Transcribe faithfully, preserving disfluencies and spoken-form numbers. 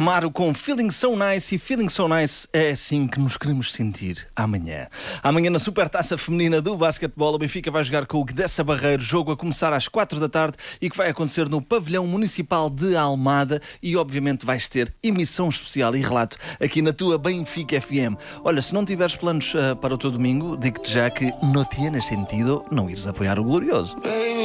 Amaro com Feeling So Nice, e Feeling So Nice é assim que nos queremos sentir amanhã. Amanhã na Supertaça Feminina do Basquetebol, o Benfica vai jogar com o Guedessa Barreiro, jogo a começar às quatro da tarde e que vai acontecer no Pavilhão Municipal de Almada, e obviamente vais ter emissão especial e relato aqui na tua Benfica F M. Olha, se não tiveres planos uh, para o teu domingo, digo-te já que não tienes sentido não ires apoiar o Glorioso.